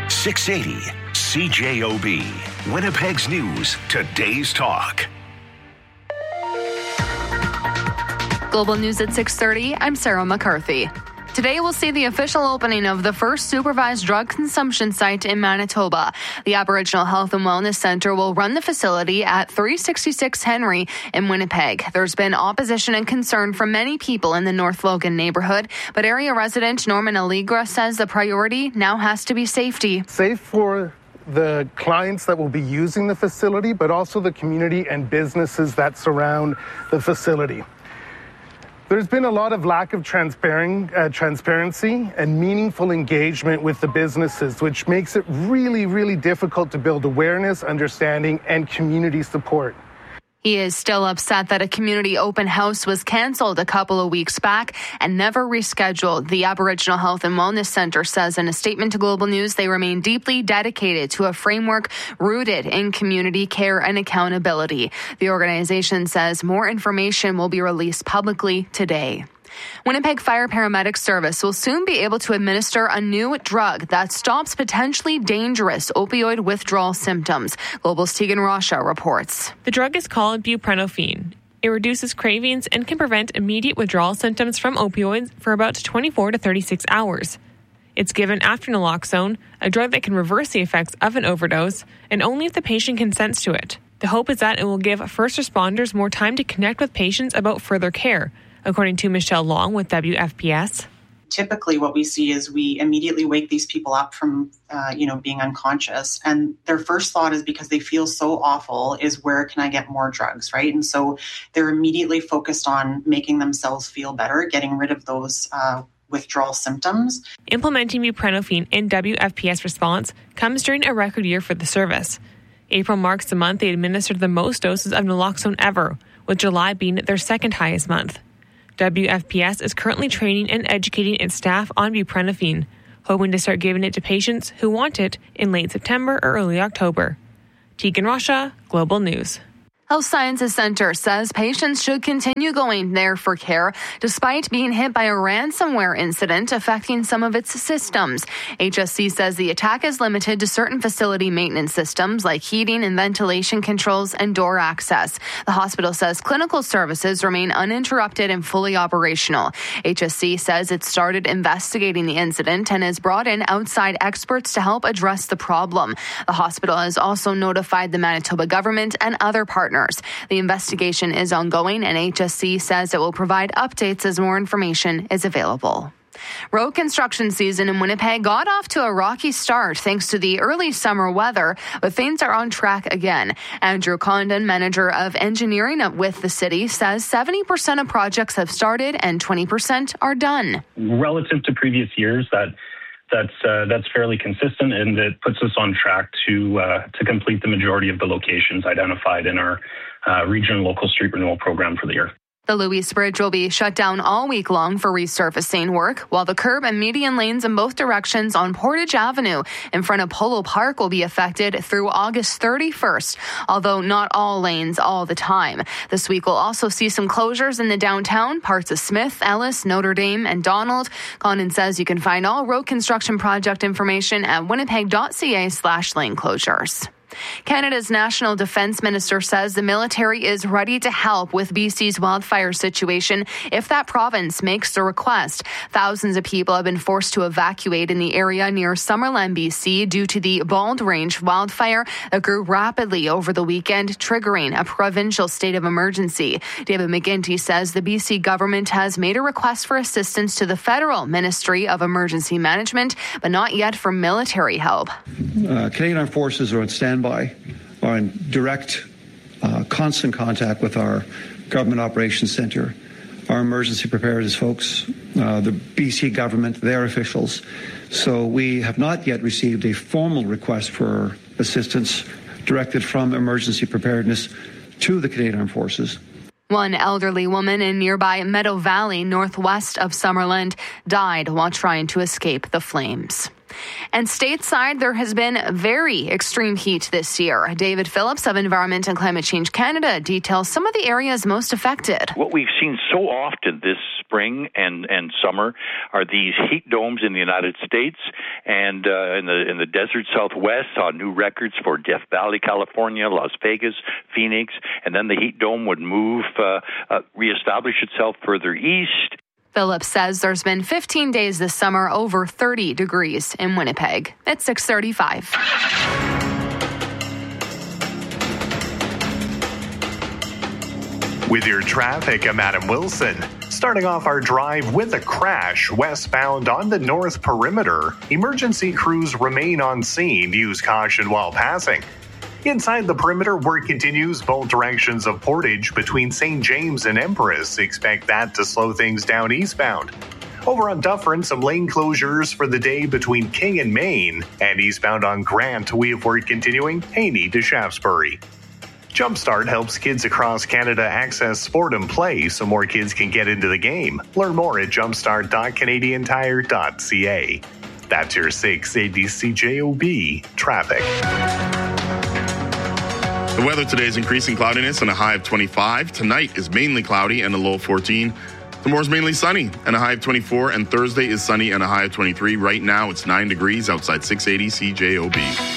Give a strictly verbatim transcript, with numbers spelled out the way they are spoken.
six eighty C J O B, Winnipeg's News, today's talk. Global News at six thirty, I'm Sarah McCarthy. Today we'll see the official opening of the first supervised drug consumption site in Manitoba. The Aboriginal Health and Wellness Centre will run the facility at three sixty-six Henry in Winnipeg. There's been opposition and concern from many people in the North Logan neighbourhood, but area resident Norman Allegra says the priority now has to be safety. Safe for the clients that will be using the facility, but also the community and businesses that surround the facility. There's been a lot of lack of transparent, uh, transparency and meaningful engagement with the businesses, which makes it really, really difficult to build awareness, understanding, and community support. He is still upset that a community open house was cancelled a couple of weeks back and never rescheduled. The Aboriginal Health and Wellness Centre says in a statement to Global News they remain deeply dedicated to a framework rooted in community care and accountability. The organization says more information will be released publicly today. Winnipeg Fire Paramedic Service will soon be able to administer a new drug that stops potentially dangerous opioid withdrawal symptoms. Global's Tegan Rasha reports. The drug is called buprenorphine. It reduces cravings and can prevent immediate withdrawal symptoms from opioids for about twenty-four to thirty-six hours. It's given after naloxone, a drug that can reverse the effects of an overdose, and only if the patient consents to it. The hope is that it will give first responders more time to connect with patients about further care, according to Michelle Long with W F P S. Typically what we see is we immediately wake these people up from, uh, you know, being unconscious. And their first thought is, because they feel so awful, is where can I get more drugs, right? And so they're immediately focused on making themselves feel better, getting rid of those uh, withdrawal symptoms. Implementing buprenorphine in W F P S response comes during a record year for the service. April marks the month they administered the most doses of naloxone ever, with July being their second highest month. W F P S is currently training and educating its staff on buprenorphine, hoping to start giving it to patients who want it in late September or early October. Tegan Rasha, Global News. Health Sciences Centre says patients should continue going there for care despite being hit by a ransomware incident affecting some of its systems. H S C says the attack is limited to certain facility maintenance systems like heating and ventilation controls and door access. The hospital says clinical services remain uninterrupted and fully operational. H S C says it started investigating the incident and has brought in outside experts to help address the problem. The hospital has also notified the Manitoba government and other partners. The investigation is ongoing, and H S C says it will provide updates as more information is available. Road construction season in Winnipeg got off to a rocky start thanks to the early summer weather, but things are on track again. Andrew Condon, manager of engineering with the city, says seventy percent of projects have started and twenty percent are done. Relative to previous years, that That's uh, that's fairly consistent, and it puts us on track to uh, to complete the majority of the locations identified in our uh, regional local street renewal program for the year. The Louise Bridge will be shut down all week long for resurfacing work, while the curb and median lanes in both directions on Portage Avenue in front of Polo Park will be affected through August thirty-first, although not all lanes all the time. This week will also see some closures in the downtown, parts of Smith, Ellis, Notre Dame, and Donald. Condon says you can find all road construction project information at winnipeg.ca slash lane closures. Canada's National Defence Minister says the military is ready to help with B C's wildfire situation if that province makes the request. Thousands of people have been forced to evacuate in the area near Summerland, B C due to the Bald Range wildfire that grew rapidly over the weekend, triggering a provincial state of emergency. David McGuinty says the B C government has made a request for assistance to the Federal Ministry of Emergency Management, but not yet for military help. Uh, Canadian Armed Forces are on standby. Are in direct, uh, constant contact with our Government Operations Centre, our emergency preparedness folks, uh, the B C government, their officials. So we have not yet received a formal request for assistance directed from emergency preparedness to the Canadian Armed Forces. One elderly woman in nearby Meadow Valley, northwest of Summerland, died while trying to escape the flames. And stateside, there has been very extreme heat this year. David Phillips of Environment and Climate Change Canada details some of the areas most affected. What we've seen so often this spring and, and summer are these heat domes in the United States and uh, in the in the desert Southwest, saw new records for Death Valley, California, Las Vegas, Phoenix, and then the heat dome would move, uh, uh, reestablish itself further east. Phillips says there's been fifteen days this summer over thirty degrees in Winnipeg. It's six thirty-five. With your traffic, I'm Adam Wilson. Starting off our drive with a crash westbound on the North Perimeter. Emergency crews remain on scene. Use caution while passing. Inside the perimeter, work continues both directions of Portage between Saint James and Empress. Expect that to slow things down eastbound. Over on Dufferin, some lane closures for the day between King and Main. And eastbound on Grant, we have work continuing Haney to Shaftesbury. Jumpstart helps kids across Canada access sport and play so more kids can get into the game. Learn more at jumpstart dot canadian tire dot c a. That's your six eighty C J O B traffic. The weather today is increasing cloudiness and a high of twenty-five. Tonight is mainly cloudy and a low of fourteen. Tomorrow is mainly sunny and a high of twenty-four. And Thursday is sunny and a high of twenty-three. Right now it's nine degrees outside six eighty C J O B.